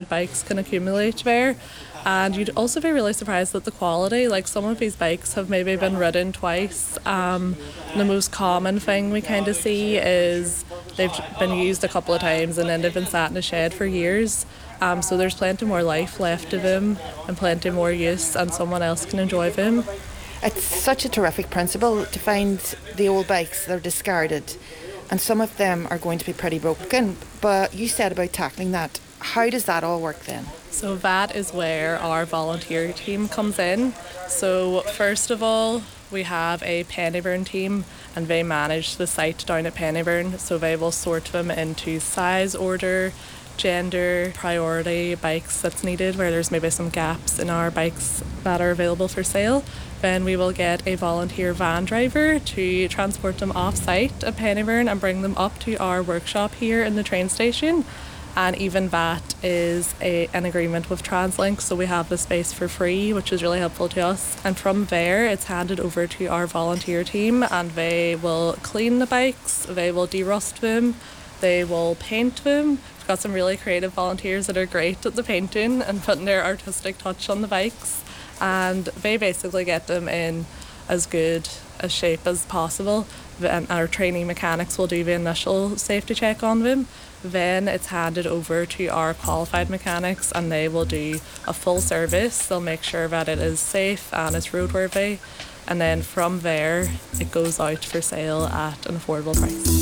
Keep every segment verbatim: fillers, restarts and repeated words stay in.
bikes can accumulate there. And you'd also be really surprised at the quality. Like, some of these bikes have maybe been ridden twice. Um, the most common thing we kind of see is they've been used a couple of times and then they've been sat in a shed for years. Um, so there's plenty more life left of them and plenty more use, and someone else can enjoy them. It's such a terrific principle to find the old bikes that are discarded, and some of them are going to be pretty broken. But you said about tackling that. How does that all work then? So that is where our volunteer team comes in. So first of all, we have a Pennyburn team, and they manage the site down at Pennyburn. So they will sort them into size, order, gender, priority, bikes that's needed, where there's maybe some gaps in our bikes that are available for sale. Then we will get a volunteer van driver to transport them off-site at Pennyburn and bring them up to our workshop here in the train station. And even that is a, an agreement with TransLink, so we have the space for free, which is really helpful to us. And from there, it's handed over to our volunteer team, and they will clean the bikes, they will derust them, they will paint them. We've got some really creative volunteers that are great at the painting and putting their artistic touch on the bikes. And they basically get them in as good a shape as possible. And our trainee mechanics will do the initial safety check on them. Then it's handed over to our qualified mechanics, and they will do a full service. They'll make sure that it is safe and it's roadworthy. And then from there, it goes out for sale at an affordable price.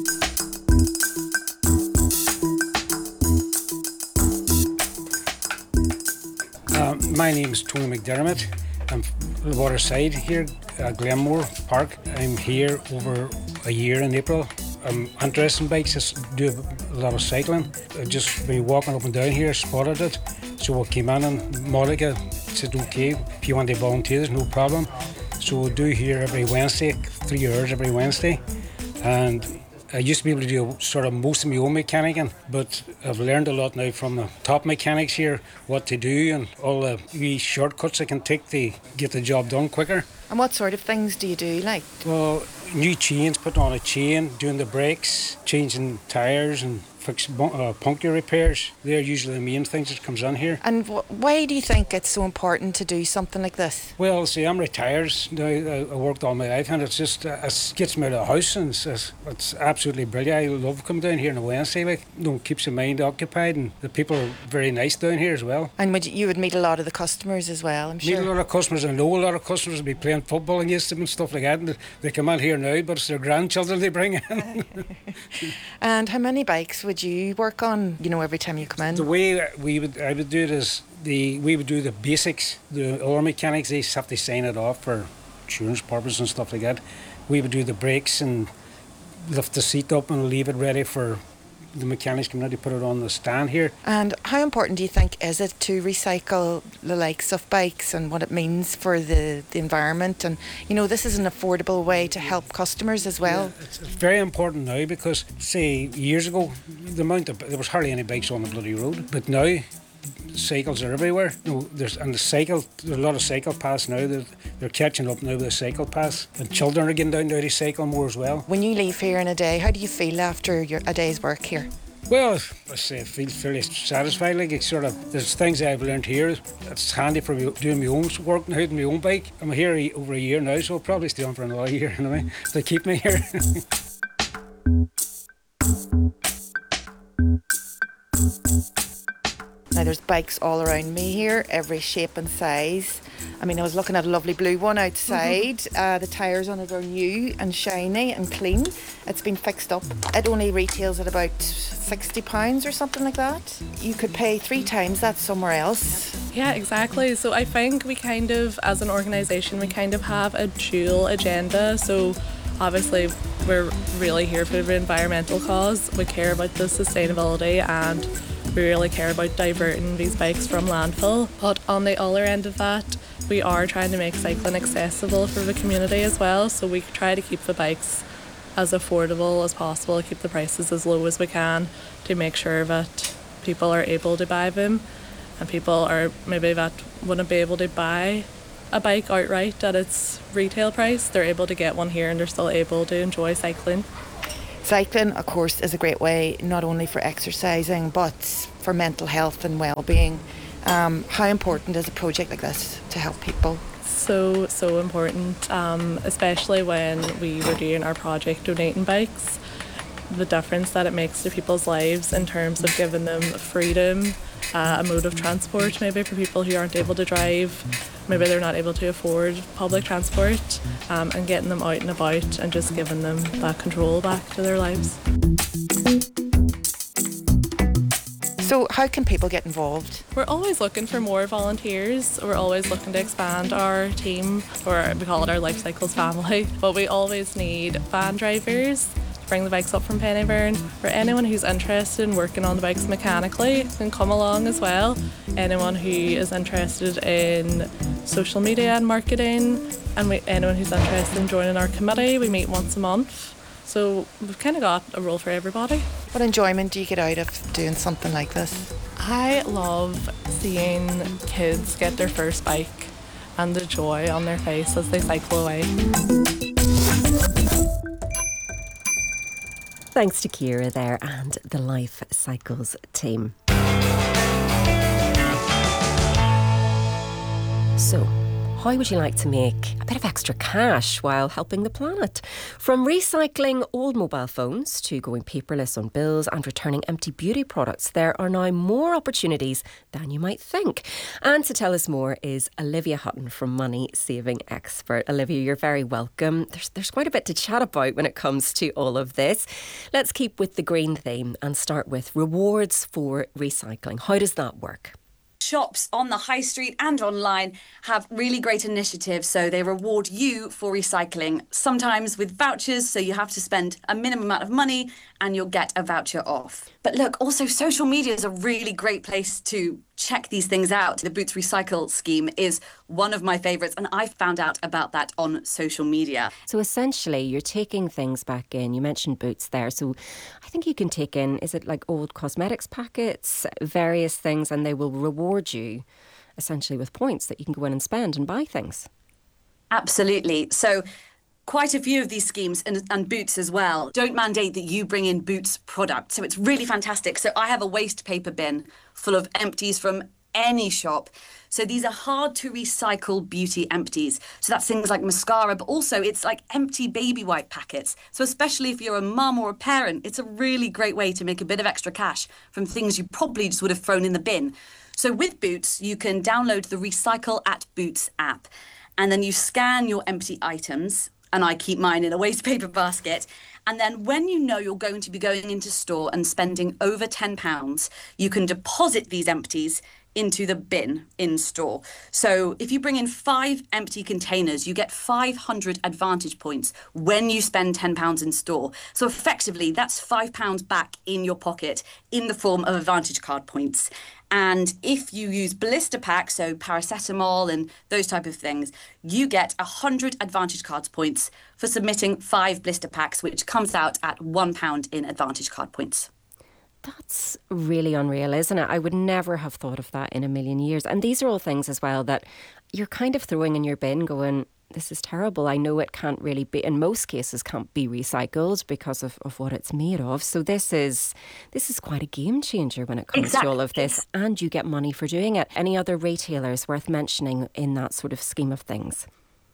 Uh, my name is Tony McDermott. I'm from the Waterside here at Glenmore Park. I'm here over a year in April. I'm interested in bikes, just do a lot of cycling. I've just been walking up and down here, spotted it. So I came in and Monica said, okay, if you want to volunteer, there's no problem. So we do here every Wednesday, three hours every Wednesday. And I used to be able to do sort of most of my own mechanicing, but I've learned a lot now from the top mechanics here, what to do and all the wee shortcuts I can take to get the job done quicker. And what sort of things do you do, like? Well, new chains, putting on a chain, doing the brakes, changing tyres and fix uh, puncture repairs. They're usually the main things that comes in here. And wh- why do you think it's so important to do something like this? Well, see, I'm retired now. I, I worked all my life, and it's just uh, it gets me out of the house, and it's, it's, it's absolutely brilliant. I love coming down here on a Wednesday. Like, you know, keeps your mind occupied, and the people are very nice down here as well. And would you, you would meet a lot of the customers as well, I'm sure. Meet a lot of customers. I know a lot of customers will be playing football against them and stuff like that. And they come in here now, but it's their grandchildren they bring in. And how many bikes would you work on, you know, every time you come in? The way we would, I would do it is the we would do the basics. The other mechanics, they have to sign it off for insurance purposes and stuff like that. We would do the brakes and lift the seat up and leave it ready for the mechanics coming out to put it on the stand here. And how important do you think is it to recycle the likes of bikes and what it means for the, the environment? And, you know, this is an affordable way to help customers as well. Yeah, it's very important now because, say, years ago, the amount of, there was hardly any bikes on the bloody road. But now, cycles are everywhere. You know, there's and the cycle, there's a lot of cycle paths now. They're, they're catching up now with the cycle paths. And children are getting down there to cycle more as well. When you leave here in a day, how do you feel after your, a day's work here? Well, I say I feel fairly satisfied. Like, it's sort of, there's things I've learned here. It's handy for me doing my own work now, my own bike. I'm here over a year now, so I'll probably stay on for another year anyway. They keep me here. Now there's bikes all around me here, every shape and size. I mean, I was looking at a lovely blue one outside. Mm-hmm. Uh, the tyres on it are new and shiny and clean. It's been fixed up. It only retails at about sixty pounds or something like that. You could pay three times that somewhere else. Yeah, exactly. So I think we kind of, as an organisation, we kind of have a dual agenda. So obviously we're really here for the environmental cause. We care about the sustainability and we really care about diverting these bikes from landfill. But on the other end of that, we are trying to make cycling accessible for the community as well. So we try to keep the bikes as affordable as possible, keep the prices as low as we can to make sure that people are able to buy them, and people are maybe that wouldn't be able to buy a bike outright at its retail price, they're able to get one here and they're still able to enjoy cycling. Cycling, of course, is a great way not only for exercising but for mental health and well-being. Um, how important is a project like this to help people? So, so important, um, especially when we were doing our project donating bikes. The difference that it makes to people's lives in terms of giving them freedom, uh, a mode of transport maybe for people who aren't able to drive, maybe they're not able to afford public transport, um, and getting them out and about and just giving them that control back to their lives. So how can people get involved? We're always looking for more volunteers. We're always looking to expand our team, or we call it our Life Cycles family, but we always need van drivers to bring the bikes up from Pennyburn, or anyone who's interested in working on the bikes mechanically can come along as well. Anyone who is interested in social media and marketing, and we, anyone who's interested in joining our committee. We meet once a month. So we've kind of got a role for everybody. What enjoyment do you get out of doing something like this? I love seeing kids get their first bike and the joy on their face as they cycle away. Thanks to Ciara there and the Life Cycles team. So, how would you like to make a bit of extra cash while helping the planet? From recycling old mobile phones to going paperless on bills and returning empty beauty products, there are now more opportunities than you might think. And to tell us more is Olivia Hutton from Money Saving Expert. Olivia, you're very welcome. There's, there's quite a bit to chat about when it comes to all of this. Let's keep with the green theme and start with rewards for recycling. How does that work? Shops on the high street and online have really great initiatives, so they reward you for recycling, sometimes with vouchers, so you have to spend a minimum amount of money and you'll get a voucher off. But look, also social media is a really great place to check these things out. The Boots Recycle scheme is one of my favourites, and I found out about that on social media. So essentially, you're taking things back in. You mentioned Boots there. So I think you can take in, is it like old cosmetics packets, various things, and they will reward you essentially with points that you can go in and spend and buy things. Absolutely. So quite a few of these schemes, and, and Boots as well, don't mandate that you bring in Boots products. So it's really fantastic. So I have a waste paper bin full of empties from any shop. So these are hard to recycle beauty empties. So that's things like mascara, but also it's like empty baby wipe packets. So especially if you're a mum or a parent, it's a really great way to make a bit of extra cash from things you probably just would have thrown in the bin. So with Boots, you can download the Recycle at Boots app, and then you scan your empty items, and I keep mine in a waste paper basket. And then when you know you're going to be going into store and spending over ten pounds, you can deposit these empties into the bin in store. So if you bring in five empty containers, you get five hundred advantage points when you spend ten pounds in store. So effectively, that's five pounds back in your pocket in the form of advantage card points. And if you use blister packs, so paracetamol and those type of things, you get one hundred advantage cards points for submitting five blister packs, which comes out at one pound in advantage card points. That's really unreal, isn't it? I would never have thought of that in a million years. And these are all things as well that you're kind of throwing in your bin going, this is terrible. I know it can't really be, in most cases, can't be recycled because of, of what it's made of. So this is this is quite a game changer when it comes exactly. to all of this. And you get money for doing it. Any other retailers worth mentioning in that sort of scheme of things?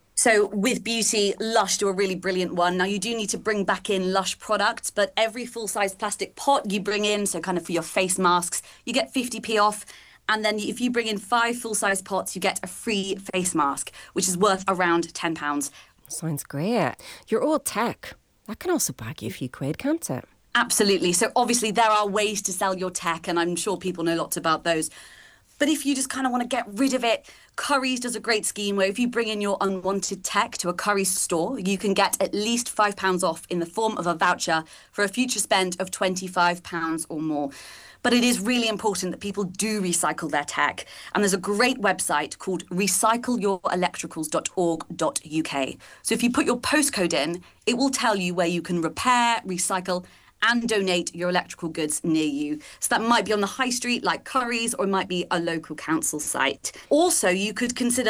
So with beauty, Lush do a really brilliant one. Now, you do need to bring back in Lush products, but every full-size plastic pot you bring in, so kind of for your face masks, you get fifty p off. And then if you bring in five full-size pots, you get a free face mask, which is worth around ten pounds. Sounds great. Your old tech, that can also bag you a few quid, can't it? Absolutely. So obviously there are ways to sell your tech, and I'm sure people know lots about those. But if you just kind of want to get rid of it, Currys does a great scheme where if you bring in your unwanted tech to a Currys store, you can get at least five pounds off in the form of a voucher for a future spend of twenty-five pounds or more. But it is really important that people do recycle their tech. And there's a great website called recycle your electricals dot org dot U K. So if you put your postcode in, it will tell you where you can repair, recycle, and donate your electrical goods near you. So that might be on the high street like Currys, or it might be a local council site. Also, you could consider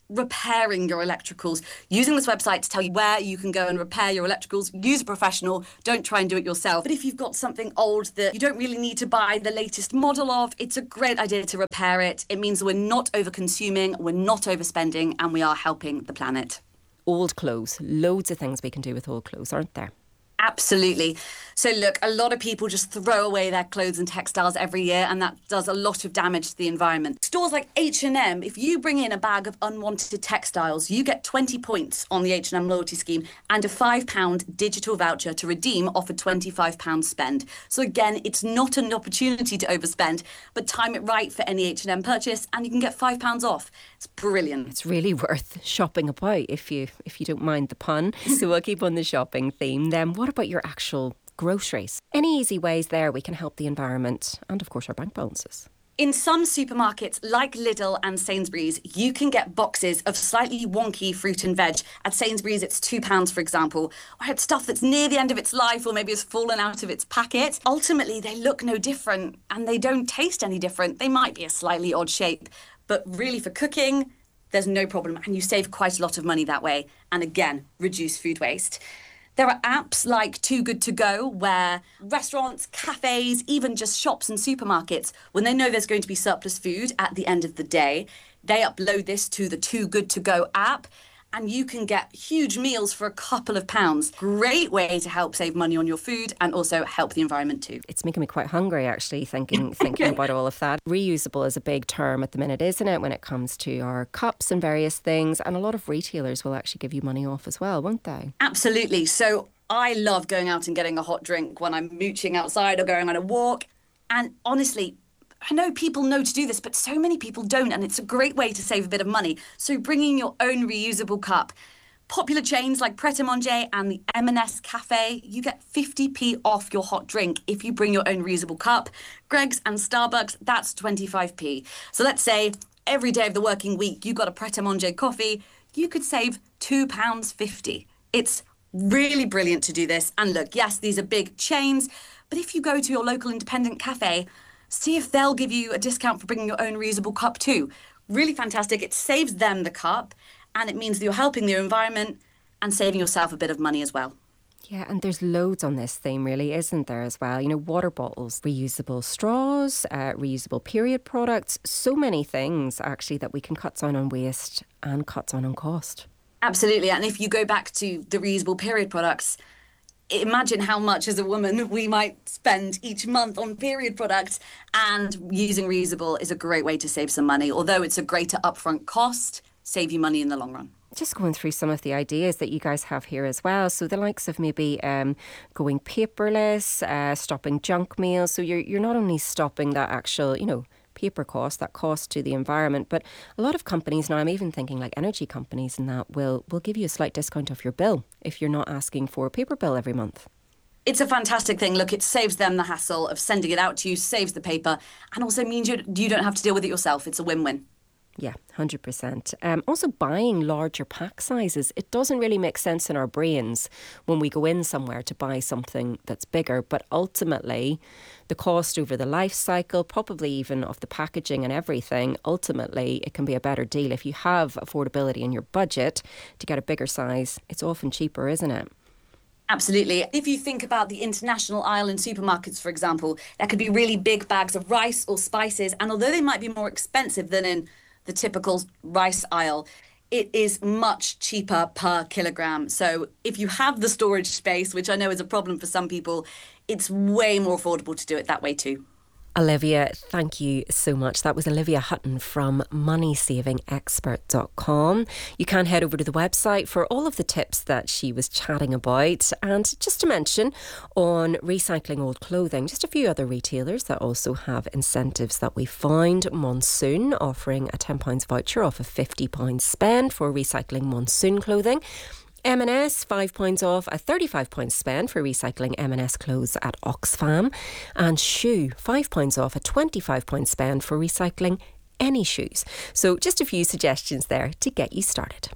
repairing your electricals, using this website to tell you where you can go and repair your electricals. Use a professional, don't try and do it yourself. But if you've got something old that you don't really need to buy the latest model of, it's a great idea to repair it. It means we're not over-consuming, we're not overspending, and we are helping the planet. Old clothes, loads of things we can do with old clothes, aren't there? Absolutely. So look, a lot of people just throw away their clothes and textiles every year, and that does a lot of damage to the environment. Stores like H and M, if you bring in a bag of unwanted textiles, you get twenty points on the H and M loyalty scheme and a five pound digital voucher to redeem off a twenty-five pound spend. So again, it's not an opportunity to overspend, but time it right for any H and M purchase and you can get five pounds off. It's brilliant. It's really worth shopping about if you if you don't mind the pun. So we'll keep on the shopping theme. Then what about your actual groceries? Any easy ways there we can help the environment and, of course, our bank balances? In some supermarkets like Lidl and Sainsbury's, you can get boxes of slightly wonky fruit and veg. At Sainsbury's, it's two pounds, for example. Or it's stuff that's near the end of its life or maybe has fallen out of its packet. Ultimately, they look no different and they don't taste any different. They might be a slightly odd shape, but really for cooking, there's no problem. And you save quite a lot of money that way. And again, reduce food waste. There are apps like Too Good To Go where restaurants, cafes, even just shops and supermarkets, when they know there's going to be surplus food at the end of the day, they upload this to the Too Good To Go app and you can get huge meals for a couple of pounds. Great way to help save money on your food and also help the environment too. It's making me quite hungry actually thinking thinking about all of that. Reusable is a big term at the minute, isn't it, when it comes to our cups and various things, and a lot of retailers will actually give you money off as well, won't they? Absolutely. So I love going out and getting a hot drink when I'm mooching outside or going on a walk. And honestly, I know people know to do this, but so many people don't, and it's a great way to save a bit of money. So bringing your own reusable cup. Popular chains like Pret a Manger and the M and S Cafe, you get fifty p off your hot drink if you bring your own reusable cup. Greggs and Starbucks, that's twenty-five p. So let's say every day of the working week you got a Pret a Manger coffee, you could save two pounds fifty. It's really brilliant to do this. And look, yes, these are big chains, but if you go to your local independent cafe, see if they'll give you a discount for bringing your own reusable cup too. Really fantastic. It saves them the cup and it means that you're helping the environment and saving yourself a bit of money as well. Yeah, and there's loads on this theme really, isn't there, as well? You know, water bottles, reusable straws, uh, reusable period products, so many things actually that we can cut down on waste and cut down on cost. Absolutely. And if you go back to the reusable period products, imagine how much as a woman we might spend each month on period products, and using reusable is a great way to save some money. Although it's a greater upfront cost, save you money in the long run. Just going through some of the ideas that you guys have here as well. So the likes of maybe um, going paperless, uh, stopping junk meals. So you're you're not only stopping that actual, you know, paper cost, that cost to the environment, but a lot of companies now, I'm even thinking like energy companies and that will will give you a slight discount off your bill if you're not asking for a paper bill every month. It's a fantastic thing. Look, it saves them the hassle of sending it out to you, saves the paper, and also means you, you don't have to deal with it yourself. It's a win-win. Yeah, one hundred percent. Um, also buying larger pack sizes. It doesn't really make sense in our brains when we go in somewhere to buy something that's bigger, but ultimately the cost over the life cycle, probably even of the packaging and everything, ultimately it can be a better deal. If you have affordability in your budget to get a bigger size, it's often cheaper, isn't it? Absolutely. If you think about the international aisle in supermarkets, for example, there could be really big bags of rice or spices, and although they might be more expensive than in the typical rice aisle, it is much cheaper per kilogram. So if you have the storage space, which I know is a problem for some people, it's way more affordable to do it that way too. Olivia, thank you so much. That was Olivia Hutton from money saving expert dot com. You can head over to the website for all of the tips that she was chatting about. And just to mention, on recycling old clothing, just a few other retailers that also have incentives that we found. Monsoon offering a ten pounds voucher off a fifty pounds spend for recycling Monsoon clothing. M and S, five pounds off a thirty-five pounds spend for recycling M and S clothes at Oxfam. And Shoe, five pounds off a twenty-five pounds spend for recycling any shoes. So just a few suggestions there to get you started.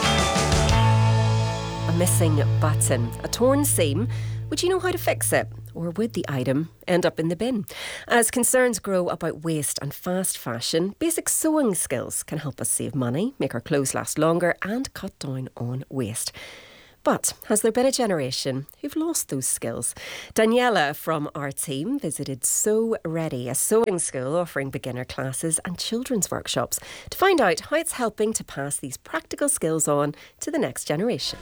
A missing button, a torn seam. Would you know how to fix it? or would the item end up in the bin? As concerns grow about waste and fast fashion, basic sewing skills can help us save money, make our clothes last longer and cut down on waste. But has there been a generation who've lost those skills? Daniela from our team visited Sew Ready, a sewing school offering beginner classes and children's workshops, to find out how it's helping to pass these practical skills on to the next generation.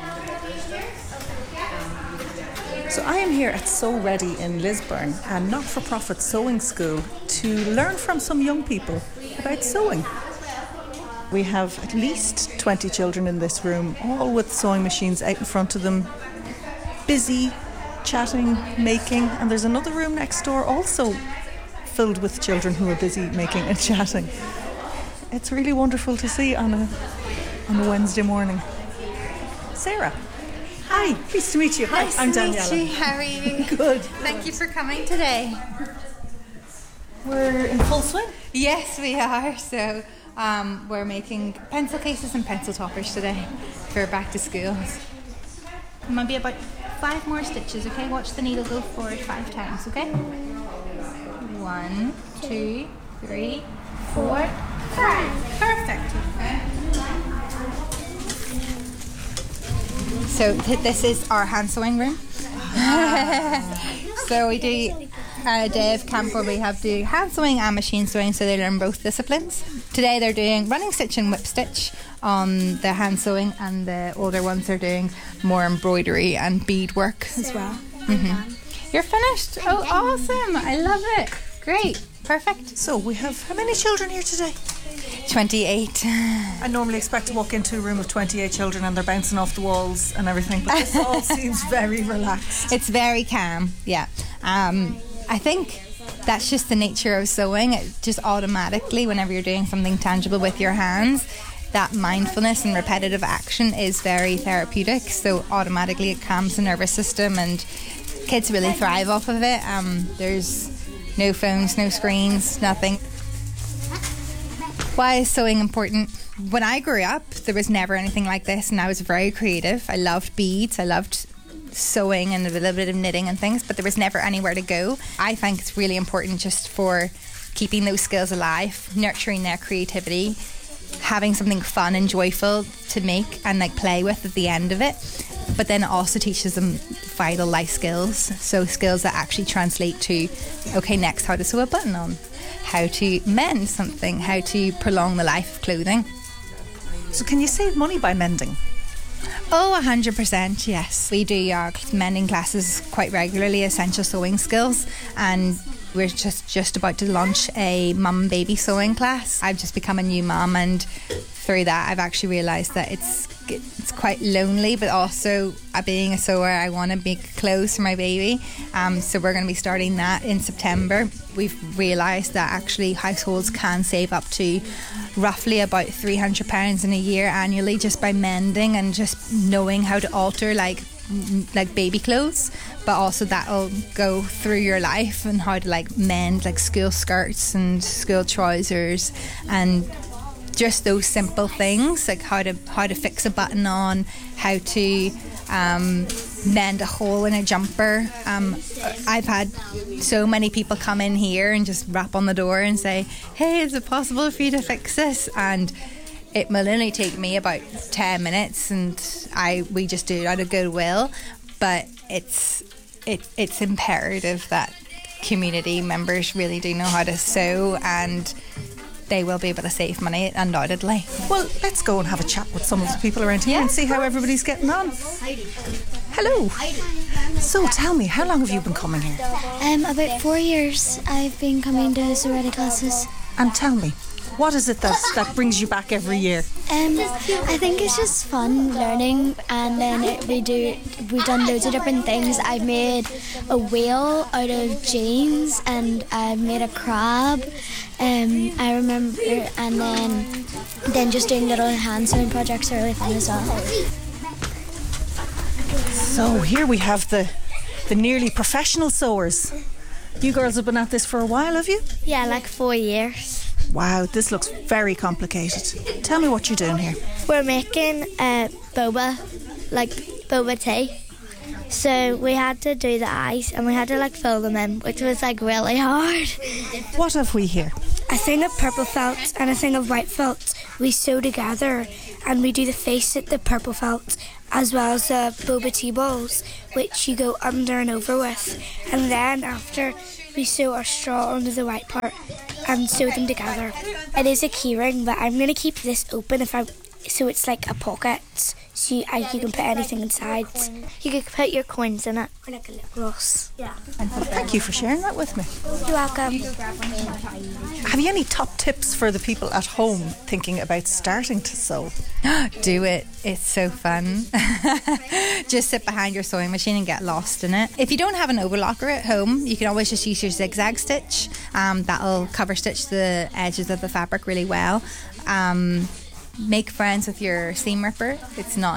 So I am here at Sew Ready in Lisburn, a not-for-profit sewing school, to learn from some young people about sewing. We have at least twenty children in this room, all with sewing machines out in front of them, busy, chatting, making, and there's another room next door also filled with children who are busy making and chatting. It's really wonderful to see on a, on a Wednesday morning. Sarah. Hi, pleased to meet you. Hi, nice I'm to Daniela. meet you. How are you? Good. Thank you for coming today. We're in full swing. Yes, we are. So um, we're making pencil cases and pencil toppers today for back to schools. It might be about five more stitches, okay? Watch the needle go forward five times, okay? One, two, three, four, five. Perfect. Okay. So th- this is our hand sewing room. So we do a day of camp where we have to do hand sewing and machine sewing, so they learn both disciplines. Today they're doing running stitch and whip stitch on the hand sewing, and the older ones are doing more embroidery and bead work as well. Mm-hmm. You're finished? Oh, awesome! I love it. Great. Perfect. So we have how many children here today? twenty-eight. I normally expect to walk into a room of twenty-eight children and they're bouncing off the walls and everything, but this all seems very relaxed. It's very calm, yeah. Um, I think that's just the nature of sewing. It just automatically, whenever you're doing something tangible with your hands, that mindfulness and repetitive action is very therapeutic. So automatically it calms the nervous system, and kids really thrive off of it. Um, there's no phones, no screens, nothing. Why is sewing important? When I grew up, there was never anything like this, and I was very creative. I loved beads, I loved sewing and a little bit of knitting and things, but there was never anywhere to go. I think it's really important just for keeping those skills alive, nurturing their creativity, having something fun and joyful to make and like play with at the end of it. But then it also teaches them vital life skills, so skills that actually translate to, okay, next, how to sew a button on, how to mend something, how to prolong the life of clothing. So can you save money by mending? Oh, one hundred percent, yes. We do our mending classes quite regularly, essential sewing skills, and we're just, just about to launch a mum baby sewing class. I've just become a new mum, and through that I've actually realised that it's it's quite lonely, but also uh, being a sewer, I want to make clothes for my baby. Um, so we're going to be starting that in September. We've realised that actually households can save up to roughly about three hundred pounds in a year annually just by mending and just knowing how to alter like like baby clothes, but also that'll go through your life, and how to like mend like school skirts and school trousers, and just those simple things like how to how to fix a button on, how to um, mend a hole in a jumper. Um, I've had so many people come in here and just rap on the door and say, "Hey, is it possible for you to fix this?" And it will only take me about ten minutes, and I we just do it out of goodwill. But it's it it's imperative that community members really do know how to sew, and they will be able to save money, undoubtedly. Well, let's go and have a chat with some of the people around here Yeah. and see how everybody's getting on. Hello. So tell me, how long have you been coming here? Um, about four years I've been coming to Sew Ready classes. And tell me, what is it that, that brings you back every year? Um, I think it's just fun learning, and then it, we do we've done loads of different things. I made a whale out of jeans, and I made a crab. Um, I remember, and then then just doing little hand sewing projects are really fun as well. So here we have the the nearly professional sewers. You girls have been at this for a while, have you? Yeah, like four years. Wow, this looks very complicated. Tell me what you're doing here. We're making uh, boba, like boba tea. So we had to do the eyes and we had to like fill them in, which was like really hard. What have we here? A thing of purple felt and a thing of white felt we sew together, and we do the face at the purple felt as well as the boba tea balls, which you go under and over with, and then after we sew our straw under the white part and sew them together. It is a keyring, but I'm going to keep this open if I so it's like a pocket, so you, I, you can put anything inside. You can put your coins in it, or like a lip gloss. Yeah. Thank you for sharing that with me. You're welcome. Have you any top tips for the people at home thinking about starting to sew? Do it. It's so fun. Just sit behind your sewing machine and get lost in it. If you don't have an overlocker at home, you can always just use your zigzag stitch. Um, that'll cover stitch the edges of the fabric really well. Um, Make friends with your seam ripper. It's not